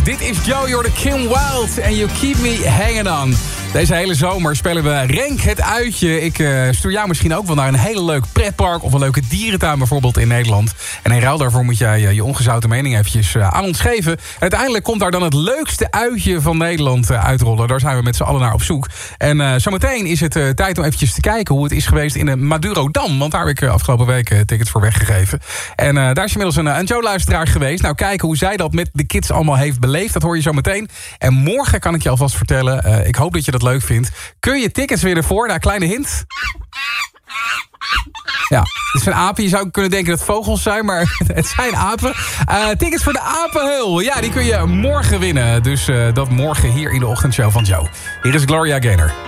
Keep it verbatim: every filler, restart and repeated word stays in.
Dit is Joe, you're the Kim Wilde and you keep me hanging on. Deze hele zomer spelen we Renk het Uitje. Ik uh, stuur jou misschien ook wel naar een hele leuk pretpark... of een leuke dierentuin bijvoorbeeld in Nederland. En in ruil daarvoor moet jij uh, je ongezouten mening eventjes uh, aan ons geven. En uiteindelijk komt daar dan het leukste uitje van Nederland uh, uitrollen. Daar zijn we met z'n allen naar op zoek. En uh, zometeen is het uh, tijd om eventjes te kijken... hoe het is geweest in de Madurodam. Want daar heb ik uh, afgelopen week uh, tickets voor weggegeven. En uh, daar is inmiddels een, een Joe-luisteraar geweest. Nou, kijken hoe zij dat met de kids allemaal heeft beleefd. Dat hoor je zo meteen. En morgen kan ik je alvast vertellen... Uh, ik hoop dat je dat leuk vindt. Kun je tickets winnen voor? Nou, kleine hint. Ja, het is een apen. Je zou kunnen denken dat het vogels zijn, maar het zijn apen. Uh, tickets voor de Apenheul. Ja, die kun je morgen winnen. Dus uh, dat morgen hier in de ochtendshow van Joe. Hier is Gloria Gaynor.